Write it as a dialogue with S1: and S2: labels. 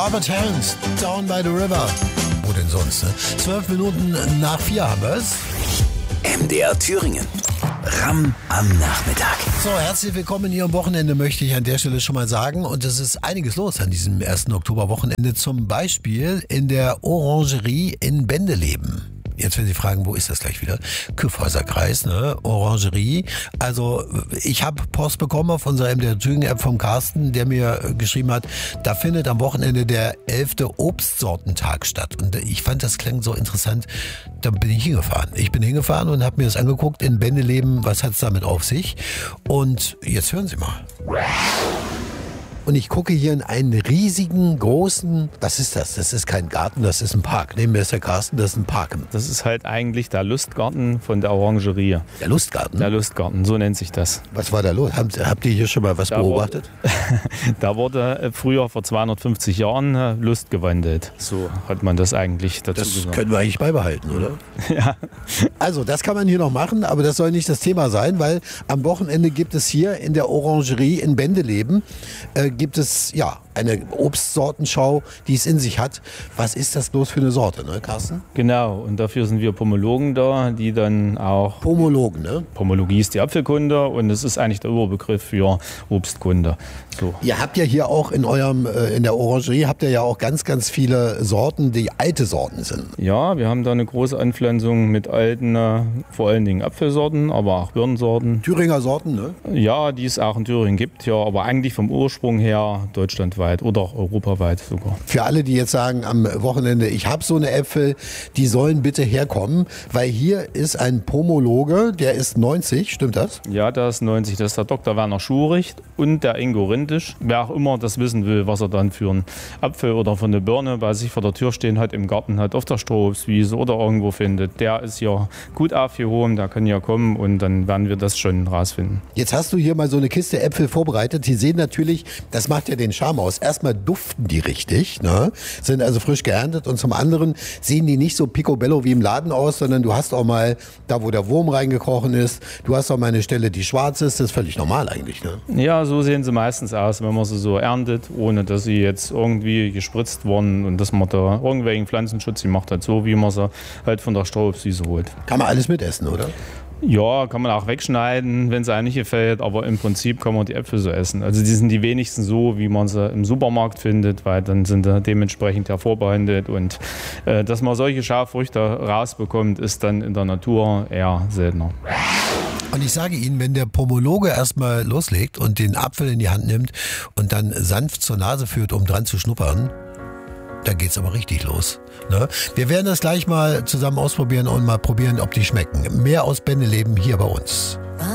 S1: Albert Helms, Down by the River. Wo denn sonst, ne? 12 Minuten nach 4 haben wir es.
S2: MDR Thüringen. Ram am Nachmittag.
S1: So, herzlich willkommen in Ihrem Wochenende, möchte ich an der Stelle schon mal sagen. Und es ist einiges los an diesem 1. Oktoberwochenende. Zum Beispiel in der Orangerie in Bendeleben. Jetzt werden Sie fragen, wo ist das gleich wieder? Kyffhäuser-Kreis, ne? Orangerie. Also ich habe Post bekommen auf unserer MDR Thüringen-App vom Carsten, der mir geschrieben hat, da findet am Wochenende der 11. Obstsortentag statt. Und ich fand, das klang so interessant. Da bin ich hingefahren. Ich bin hingefahren und habe mir das angeguckt in Bendeleben. Was hat es damit auf sich? Und jetzt hören Sie mal. Und ich gucke hier in einen riesigen, großen, was ist das? Das ist kein Garten, das ist ein Park. Neben mir ist der Carsten, das ist ein Park.
S3: Das ist halt eigentlich der Lustgarten von der Orangerie.
S1: Der Lustgarten?
S3: Der Lustgarten, so nennt sich das.
S1: Was war da los? Habt ihr hier schon mal was beobachtet?
S3: Da wurde früher vor 250 Jahren Lust gewandelt. So hat man das eigentlich dazu gesagt.
S1: Das können wir eigentlich beibehalten, oder?
S3: Ja.
S1: Also das kann man hier noch machen, aber das soll nicht das Thema sein, weil am Wochenende gibt es hier in der Orangerie in Bendeleben gibt es ja eine Obstsortenschau, die es in sich hat. Was ist das bloß für eine Sorte, ne, Carsten?
S3: Genau, und dafür sind wir Pomologen da, die dann auch...
S1: Pomologen, ne?
S3: Pomologie ist die Apfelkunde und es ist eigentlich der Überbegriff für Obstkunde. So.
S1: Ihr habt ja hier auch in der Orangerie habt ihr ja auch ganz, ganz viele Sorten, die alte Sorten sind.
S3: Ja, wir haben da eine große Anpflanzung mit alten, vor allen Dingen Apfelsorten, aber auch Birnensorten.
S1: Thüringer Sorten, ne?
S3: Ja, die es auch in Thüringen gibt, ja, aber eigentlich vom Ursprung her deutschlandweit oder auch europaweit sogar.
S1: Für alle, die jetzt sagen am Wochenende, ich habe so eine Äpfel, die sollen bitte herkommen, weil hier ist ein Pomologe, der ist 90, stimmt das?
S3: Ja, der ist 90, das ist der Dr. Werner Schuricht und der Ingo Rindisch. Wer auch immer das wissen will, was er dann für einen Apfel oder für eine Birne bei sich vor der Tür stehen hat, im Garten hat, auf der Strohobstwiese oder irgendwo findet, der ist ja gut aufgehoben, der kann ja kommen und dann werden wir das schon rausfinden.
S1: Jetzt hast du hier mal so eine Kiste Äpfel vorbereitet, die sehen natürlich, das macht ja den Charme aus. Erstmal duften die richtig, ne? Sind also frisch geerntet und zum anderen sehen die nicht so picobello wie im Laden aus, sondern du hast auch mal, da wo der Wurm reingekrochen ist, du hast auch mal eine Stelle, die schwarz ist, das ist völlig normal eigentlich, ne?
S3: Ja, so sehen sie meistens aus, wenn man sie so erntet, ohne dass sie jetzt irgendwie gespritzt wurden und dass man da irgendwelchen Pflanzenschutz gemacht hat, so wie man sie halt von der Strauchsüße holt.
S1: Kann man alles mitessen, oder?
S3: Ja, kann man auch wegschneiden, wenn es einem nicht gefällt, aber im Prinzip kann man die Äpfel so essen. Also die sind die wenigsten so, wie man sie im Supermarkt findet, weil dann sind sie dementsprechend hervorbehandelt und dass man solche Scharfrüchte rausbekommt, ist dann in der Natur eher seltener.
S1: Und ich sage Ihnen, wenn der Pomologe erstmal loslegt und den Apfel in die Hand nimmt und dann sanft zur Nase führt, um dran zu schnuppern, da geht's aber richtig los. Ne? Wir werden das gleich mal zusammen ausprobieren und mal probieren, ob die schmecken. Mehr aus Bendeleben hier bei uns.